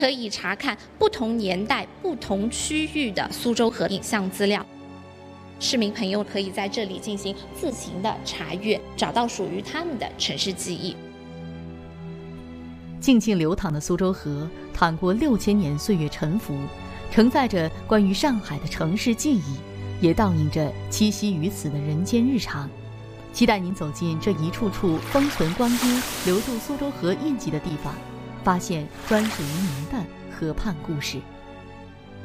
可以查看不同年代、不同区域的苏州河影像资料。市民朋友可以在这里进行自行的查阅，找到属于他们的城市记忆。 静静流淌的苏州河，淌过6000年岁月沉浮，承载着关于上海的城市记忆，也倒映着栖息于此的人间日常。期待您走进这一处处封存光阴、留住苏州河印记的地方，发现专属于您的河畔故事。